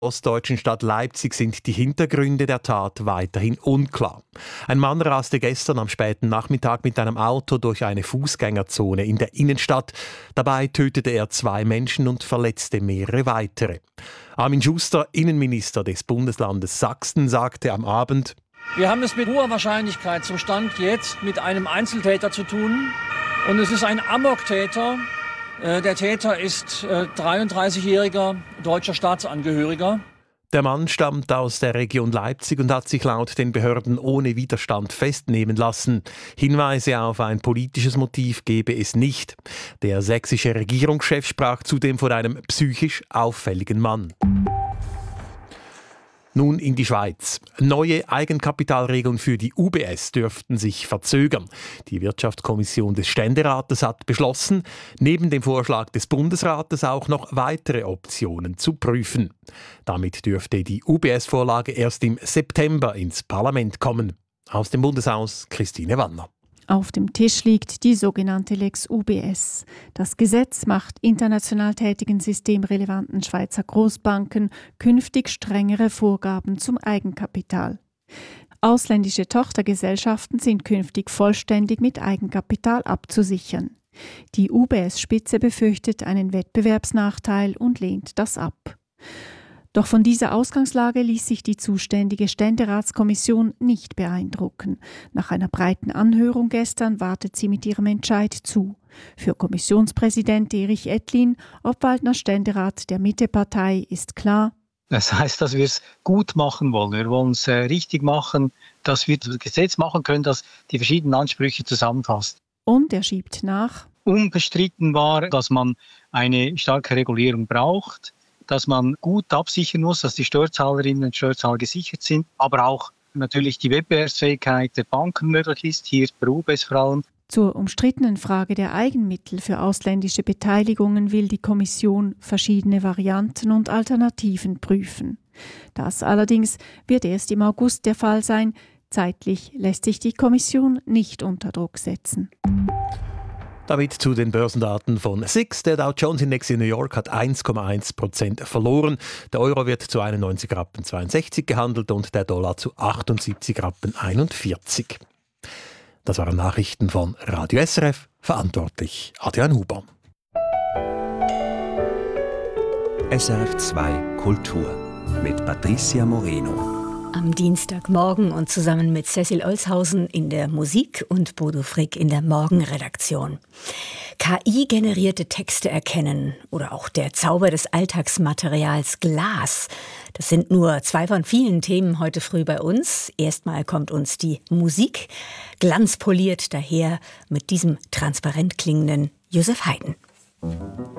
ostdeutschen Stadt Leipzig sind die Hintergründe der Tat weiterhin unklar. Ein Mann raste gestern am späten Nachmittag mit einem Auto durch eine Fußgängerzone in der Innenstadt. Dabei tötete er 2 Menschen und verletzte mehrere weitere. Armin Schuster, Innenminister des Bundeslandes Sachsen, sagte am Abend: Wir haben es mit hoher Wahrscheinlichkeit zum Stand jetzt mit einem Einzeltäter zu tun. Und es ist ein Amoktäter. Der Täter ist 33-jähriger deutscher Staatsangehöriger. Der Mann stammt aus der Region Leipzig und hat sich laut den Behörden ohne Widerstand festnehmen lassen. Hinweise auf ein politisches Motiv gebe es nicht. Der sächsische Regierungschef sprach zudem von einem psychisch auffälligen Mann. Nun in die Schweiz. Neue Eigenkapitalregeln für die UBS dürften sich verzögern. Die Wirtschaftskommission des Ständerates hat beschlossen, neben dem Vorschlag des Bundesrates auch noch weitere Optionen zu prüfen. Damit dürfte die UBS-Vorlage erst im September ins Parlament kommen. Aus dem Bundeshaus Christine Wanner. Auf dem Tisch liegt die sogenannte Lex UBS. Das Gesetz macht international tätigen systemrelevanten Schweizer Großbanken künftig strengere Vorgaben zum Eigenkapital. Ausländische Tochtergesellschaften sind künftig vollständig mit Eigenkapital abzusichern. Die UBS-Spitze befürchtet einen Wettbewerbsnachteil und lehnt das ab. Doch von dieser Ausgangslage ließ sich die zuständige Ständeratskommission nicht beeindrucken. Nach einer breiten Anhörung gestern wartet sie mit ihrem Entscheid zu. Für Kommissionspräsident Erich Ettlin, Obwaldner Ständerat der Mittepartei, ist klar: Das heißt, dass wir es gut machen wollen. Wir wollen es richtig machen, dass wir das Gesetz machen können, das die verschiedenen Ansprüche zusammenfasst. Und er schiebt nach: Unbestritten war, dass man eine starke Regulierung braucht, dass man gut absichern muss, dass die Steuerzahlerinnen und Steuerzahler gesichert sind, aber auch natürlich die Wettbewerbsfähigkeit der Banken möglich ist, hier bei UBS vor allem. Zur umstrittenen Frage der Eigenmittel für ausländische Beteiligungen will die Kommission verschiedene Varianten und Alternativen prüfen. Das allerdings wird erst im August der Fall sein. Zeitlich lässt sich die Kommission nicht unter Druck setzen. Damit zu den Börsendaten von SIX. Der Dow Jones Index in New York hat 1,1% verloren. Der Euro wird zu 91,62 Rappen gehandelt und der Dollar zu 78,41 Rappen. Das waren Nachrichten von Radio SRF, verantwortlich Adrian Huber. SRF 2 Kultur mit Patricia Moreno. Am Dienstagmorgen und zusammen mit Cecil Olshausen in der Musik und Bodo Frick in der Morgenredaktion. KI-generierte Texte erkennen oder auch der Zauber des Alltagsmaterials Glas. Das sind nur 2 von vielen Themen heute früh bei uns. Erstmal kommt uns die Musik glanzpoliert daher mit diesem transparent klingenden Joseph Haydn.